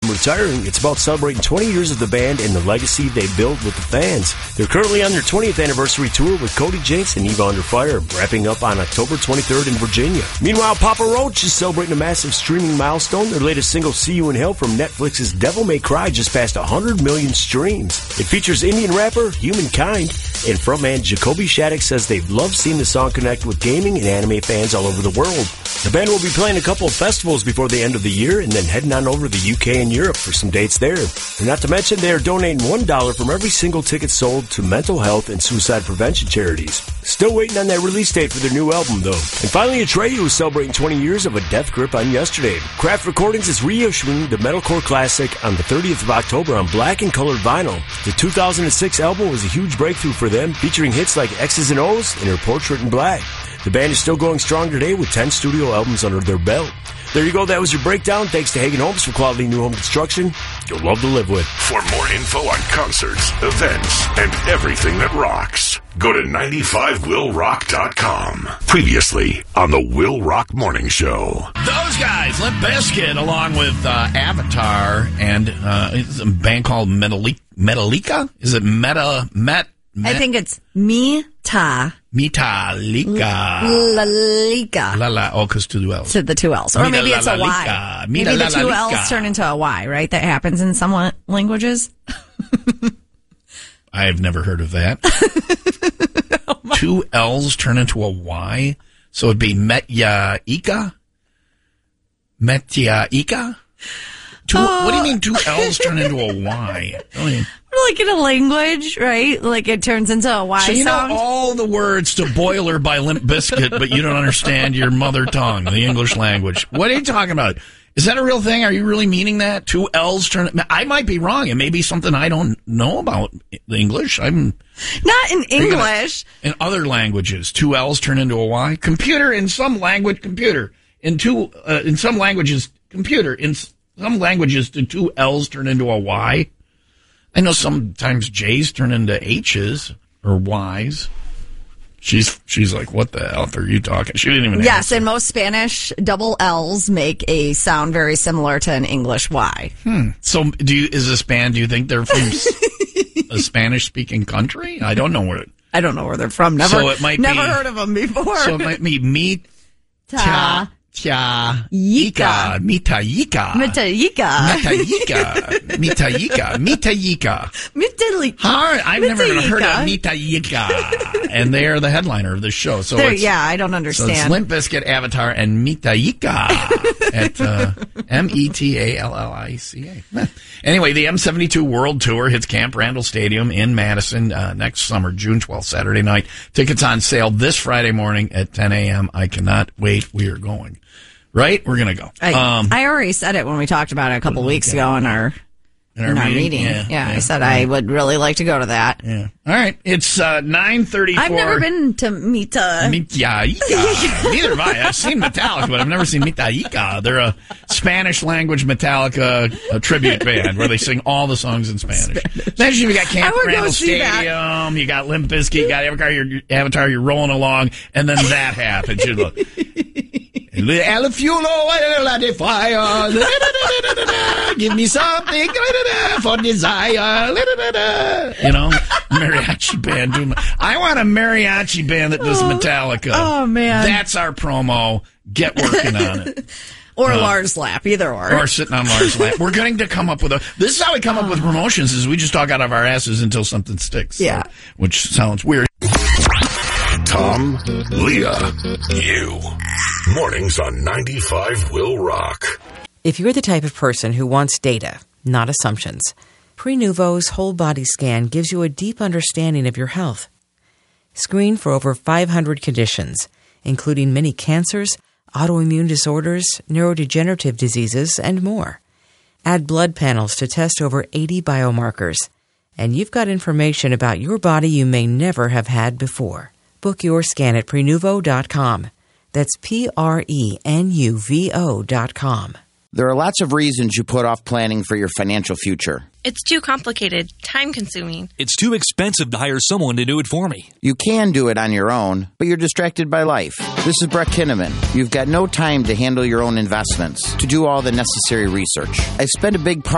retiring, it's about celebrating 20 years of the band and the legacy they built with the fans. They're currently on their 20th anniversary tour with Cody Jinks and Eva Under Fire, wrapping up on October 23rd in Virginia. Meanwhile, Papa Roach is celebrating a massive streaming milestone. Their latest single, See You in Hell, from Netflix's Devil May Cry, just passed 100 million streams. It features Indian rapper Humankind, and frontman Jacoby Shaddix says they've loved seeing the song connect with gaming and anime fans all over the world. The band will be playing a couple of festivals before the end of the year and then heading on over to the UK and Europe for some dates there. And not to mention, they are donating $1 from every single ticket sold to mental health and suicide prevention charities. Still waiting on that release date for their new album, though. And finally, Atreyu was celebrating 20 years of A Death Grip on yesterday. Craft Recordings is reissuing the metalcore classic on the 30th of October on black and colored vinyl. The 2006 album was a huge breakthrough for them, featuring hits like X's and O's and Her Portrait in Black. The band is still going strong today with 10 studio albums under their belt. There you go. That was your breakdown. Thanks to Hagen Homes for quality new home construction you'll love to live with. For more info on concerts, events, and everything that rocks, go to 95willrock.com. Previously on the Will Rock Morning Show. Those guys, Limp Bizkit, along with Avatar and it's a band called Metallica? Is it I think it's Metallica. Oh, because two L's. To the two L's. Or maybe it's a Y. Maybe the two L's turn into a Y, right? That happens in some languages. I've never heard of that. Two L's turn into a Y? So it'd be Metyaika? Metyaika? What do you mean two L's turn into a Y? Like in a language, right? Like it turns into a Y sound. So you sound. know all the words to Boiler by Limp Bizkit, but you don't understand your mother tongue, the English language. What are you talking about? Is that a real thing? Are you really meaning that? Two L's turn... I might be wrong. It may be something I don't know about the English. I'm... Not in English. In other languages, two L's turn into a Y. Computer, in some language, computer. In some languages, computer. In some languages, the two L's turn into a Y. I know sometimes J's turn into H's or Y's. She's like, what the hell are you talking? She didn't even Yes, in most Spanish, double L's make a sound very similar to an English Y. So do you think they're from a Spanish-speaking country? I don't know where they're from. Never heard of them before. So it might be Mitayika. I've never heard of Mitayika. And they are the headliner of this show. So I don't understand. So it's Limp Bizkit, Avatar, and Mitayika at Metallica. Anyway, the M72 World Tour hits Camp Randall Stadium in Madison next summer, June 12th, Saturday night. Tickets on sale this Friday morning at 10 a.m. I cannot wait. We are going. Right? We're going to go. I already said it when we talked about it a couple weeks ago in our meeting. Yeah, I said I would really like to go to that. Yeah. All right. It's 9:34. I've never been to Mitayika. Neither have I. I've seen Metallica, but I've never seen Mitayika. They're a Spanish-language Metallica tribute band where they sing all the songs in Spanish. Imagine you got Camp Randall Stadium, you got Limp Bizkit, you got Avatar, you're rolling along, and then that happens. You look. El fuel de fire, give me something for desire. You know, mariachi band. I want a mariachi band that does Metallica. Oh, man. That's our promo. Get working on it. Or Lars Lap, either or. Or sitting on Lars Lap. We're going to come up with this is how we come up with promotions, is we just talk out of our asses until something sticks. Yeah. Which sounds weird. Tom, Leah, you. Mornings on 95 Will Rock. If you're the type of person who wants data, not assumptions, Prenuvo's whole body scan gives you a deep understanding of your health. Screen for over 500 conditions, including many cancers, autoimmune disorders, neurodegenerative diseases, and more. Add blood panels to test over 80 biomarkers, and you've got information about your body you may never have had before. Book your scan at Prenuvo.com. That's Prenuvo.com. There are lots of reasons you put off planning for your financial future. It's too complicated, time-consuming. It's too expensive to hire someone to do it for me. You can do it on your own, but you're distracted by life. This is Brett Kinnaman. You've got no time to handle your own investments, to do all the necessary research. I spend a big part